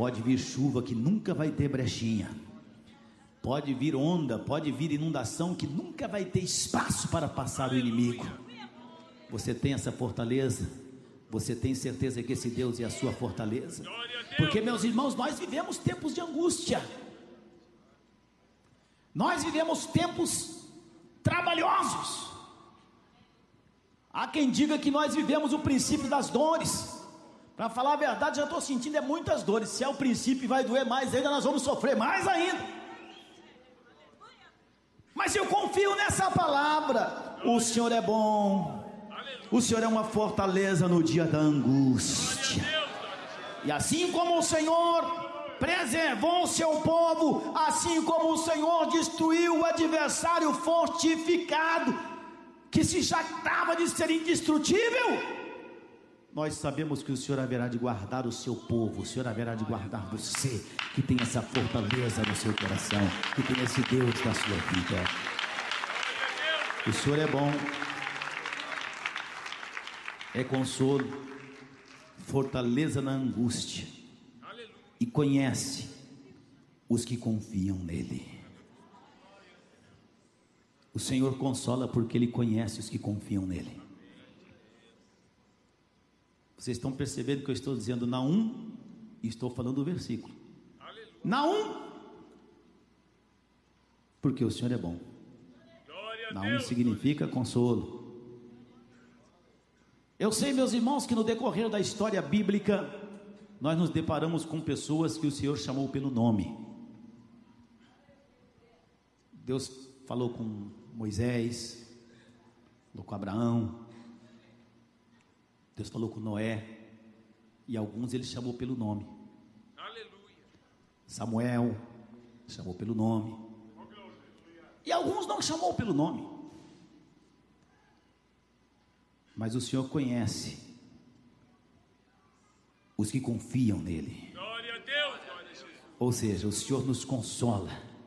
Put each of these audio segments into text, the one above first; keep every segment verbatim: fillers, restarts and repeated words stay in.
Pode vir chuva que nunca vai ter brechinha, pode vir onda, pode vir inundação que nunca vai ter espaço para passar o inimigo. Você tem essa fortaleza? Você tem certeza que esse Deus é a sua fortaleza? Porque, meus irmãos, nós vivemos tempos de angústia, nós vivemos tempos trabalhosos. Há quem diga que nós vivemos o princípio das dores. Para falar a verdade, já estou sentindo é muitas dores. Se é o princípio, vai doer mais ainda, nós vamos sofrer mais ainda. Mas eu confio nessa palavra. O Senhor é bom, o Senhor é uma fortaleza no dia da angústia. E assim como o Senhor preservou o seu povo, assim como o Senhor destruiu o adversário fortificado, que se jactava de ser indestrutível, nós sabemos que o Senhor haverá de guardar o seu povo. O Senhor haverá de guardar você, que tem essa fortaleza no seu coração, que tem esse Deus na sua vida. O Senhor é bom, é consolo, fortaleza na angústia, e conhece os que confiam nele. O Senhor consola porque Ele conhece os que confiam nele. Vocês estão percebendo que eu estou dizendo Naum e estou falando o versículo. Naum, porque o Senhor é bom. Naum significa consolo. Eu sei, meus irmãos, que no decorrer da história bíblica nós nos deparamos com pessoas que o Senhor chamou pelo nome. Deus falou com Moisés, falou com Abraão, Deus falou com Noé, e alguns Ele chamou pelo nome. Aleluia. Samuel chamou pelo nome, e alguns não chamou pelo nome. Mas o Senhor conhece os que confiam nele. Glória a Deus, glória a Jesus. Ou seja, o Senhor nos consola,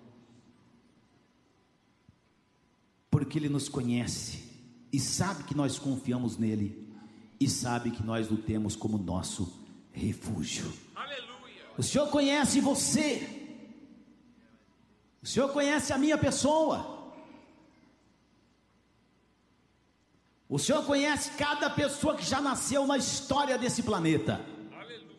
porque Ele nos conhece e sabe que nós confiamos nele, e sabe que nós o temos como nosso refúgio. Aleluia. O Senhor conhece você, o Senhor conhece a minha pessoa, o Senhor conhece cada pessoa que já nasceu na história desse planeta. Aleluia.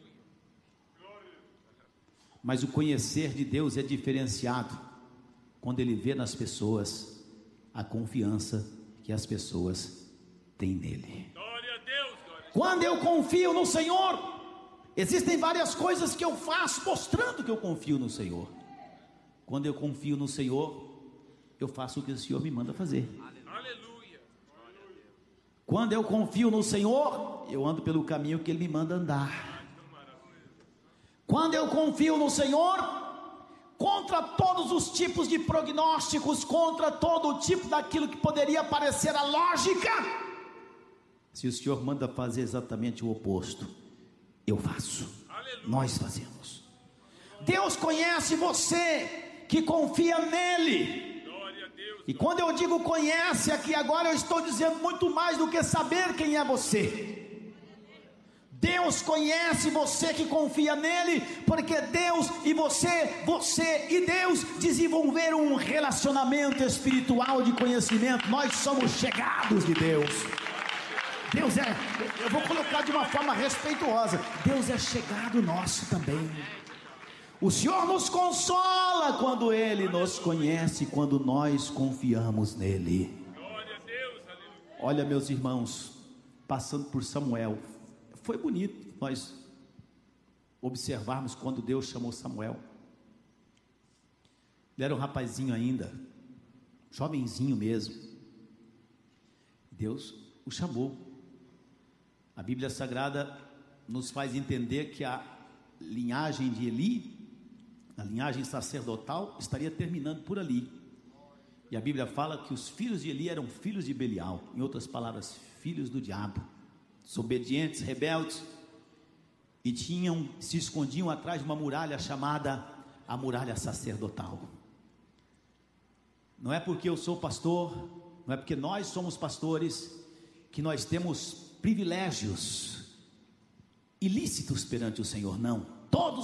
Mas o conhecer de Deus é diferenciado quando Ele vê nas pessoas a confiança que as pessoas têm nele. Quando eu confio no Senhor, existem várias coisas que eu faço mostrando que eu confio no Senhor. Quando eu confio no Senhor, eu faço o que o Senhor me manda fazer. Aleluia. Quando eu confio no Senhor, eu ando pelo caminho que Ele me manda andar. Quando eu confio no Senhor, contra todos os tipos de prognósticos, contra todo tipo daquilo que poderia parecer a lógica, se o Senhor manda fazer exatamente o oposto, eu faço. Aleluia. Nós fazemos. Deus conhece você que confia nele. Glória a Deus. E quando eu digo conhece aqui agora, eu estou dizendo muito mais do que saber quem é você. Deus conhece você que confia nele, porque Deus e você, você e Deus desenvolveram um relacionamento espiritual de conhecimento. Nós somos chegados de Deus. Deus é, eu vou colocar de uma forma respeitosa, Deus é chegado nosso também. O Senhor nos consola quando Ele nos conhece, quando nós confiamos nele. Olha, meus irmãos, passando por Samuel, foi bonito nós observarmos quando Deus chamou Samuel. Ele era um rapazinho ainda, jovenzinho mesmo. Deus o chamou. A Bíblia Sagrada nos faz entender que a linhagem de Eli, a linhagem sacerdotal, estaria terminando por ali. E a Bíblia fala que os filhos de Eli eram filhos de Belial, em outras palavras, filhos do diabo, desobedientes, rebeldes, e tinham, se escondiam atrás de uma muralha chamada a muralha sacerdotal. Não é porque eu sou pastor, não é porque nós somos pastores, que nós temos privilégios ilícitos perante o Senhor, não. Todos